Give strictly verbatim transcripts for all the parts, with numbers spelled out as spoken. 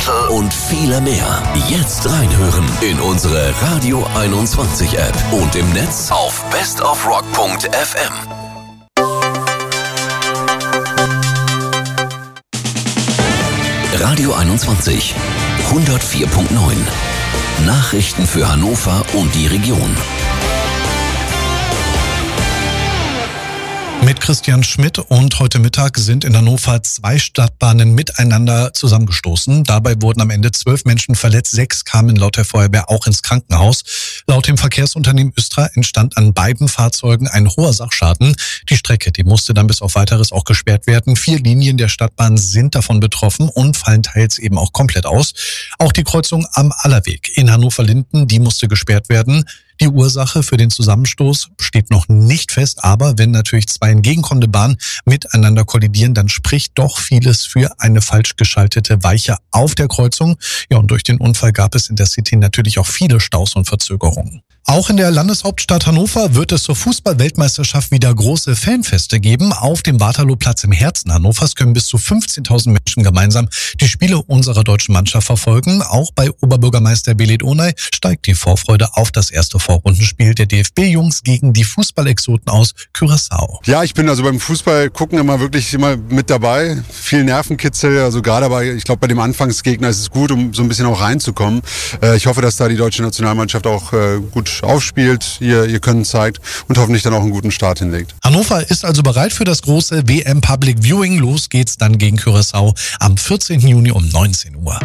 Battle und viele mehr. Jetzt reinhören in unsere Radio einundzwanzig App und im Netz auf bestofrock punkt f m. Radio einundzwanzig, hundertvier Komma neun. Nachrichten für Hannover und die Region. Mit Christian Schmidt und heute Mittag sind in Hannover zwei Stadtbahnen miteinander zusammengestoßen. Dabei wurden am Ende zwölf Menschen verletzt, sechs kamen laut der Feuerwehr auch ins Krankenhaus. Laut dem Verkehrsunternehmen Östra entstand an beiden Fahrzeugen ein hoher Sachschaden. Die Strecke, die musste dann bis auf Weiteres auch gesperrt werden. Vier Linien der Stadtbahn sind davon betroffen und fallen teils eben auch komplett aus. Auch die Kreuzung am Allerweg in Hannover-Linden, die musste gesperrt werden. Die Ursache für den Zusammenstoß steht noch nicht fest, aber wenn natürlich zwei entgegenkommende Bahnen miteinander kollidieren, dann spricht doch vieles für eine falsch geschaltete Weiche auf der Kreuzung. Ja, und durch den Unfall gab es in der City natürlich auch viele Staus und Verzögerungen. Auch in der Landeshauptstadt Hannover wird es zur Fußball-Weltmeisterschaft wieder große Fanfeste geben. Auf dem Waterlooplatz im Herzen Hannovers können bis zu fünfzehntausend Menschen gemeinsam die Spiele unserer deutschen Mannschaft verfolgen. Auch bei Oberbürgermeister Belit Onay steigt die Vorfreude auf das erste Vorrundenspiel der D F B-Jungs gegen die Fußballexoten aus Curaçao. Ja, ich bin also beim Fußball gucken immer wirklich immer mit dabei. Viel Nervenkitzel, also gerade bei, ich glaube bei dem Anfangsgegner ist es gut, um so ein bisschen auch reinzukommen. Ich hoffe, dass da die deutsche Nationalmannschaft auch gut aufspielt, ihr, ihr Können zeigt und hoffentlich dann auch einen guten Start hinlegt. Hannover ist also bereit für das große W M Public Viewing. Los geht's dann gegen Curaçao am vierzehnten Juni um neunzehn Uhr.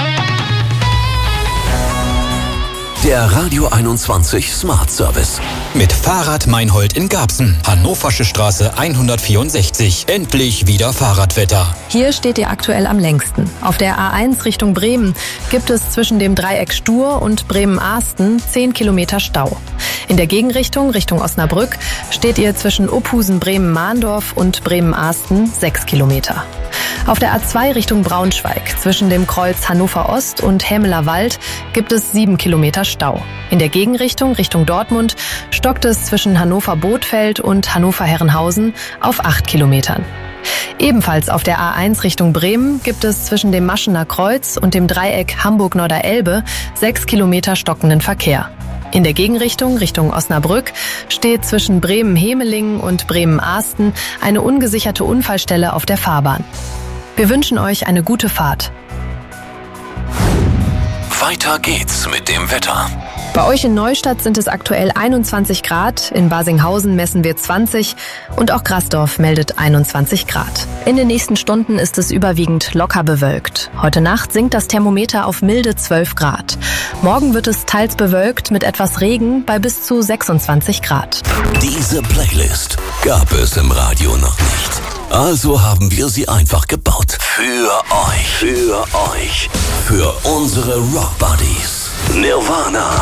Der Radio einundzwanzig Smart Service. Mit Fahrrad Meinhold in Garbsen. Hannoversche Straße hundertvierundsechzig. Endlich wieder Fahrradwetter. Hier steht ihr aktuell am längsten. Auf der A eins Richtung Bremen gibt es zwischen dem Dreieck Stur und Bremen-Ahsten zehn Kilometer Stau. In der Gegenrichtung, Richtung Osnabrück, steht ihr zwischen Uphusen-Bremen-Mahndorf und Bremen-Ahsten sechs Kilometer. Auf der A zwei Richtung Braunschweig, zwischen dem Kreuz Hannover Ost und Hämeler Wald, gibt es sieben Kilometer Stau. In der Gegenrichtung, Richtung Dortmund, stockt es zwischen Hannover-Bothfeld und Hannover-Herrenhausen auf acht Kilometern. Ebenfalls auf der A eins Richtung Bremen gibt es zwischen dem Maschener Kreuz und dem Dreieck Hamburg-Norderelbe sechs Kilometer stockenden Verkehr. In der Gegenrichtung, Richtung Osnabrück, steht zwischen Bremen-Hemelingen und Bremen-Ahsten eine ungesicherte Unfallstelle auf der Fahrbahn. Wir wünschen euch eine gute Fahrt. Weiter geht's mit dem Wetter. Bei euch in Neustadt sind es aktuell einundzwanzig Grad, in Basinghausen messen wir zwanzig und auch Grasdorf meldet einundzwanzig Grad. In den nächsten Stunden ist es überwiegend locker bewölkt. Heute Nacht sinkt das Thermometer auf milde zwölf Grad. Morgen wird es teils bewölkt mit etwas Regen bei bis zu sechsundzwanzig Grad. Diese Playlist gab es im Radio noch nicht. Also haben wir sie einfach gebaut. Für euch. Für euch. Für unsere Rock Buddies. Nirvana.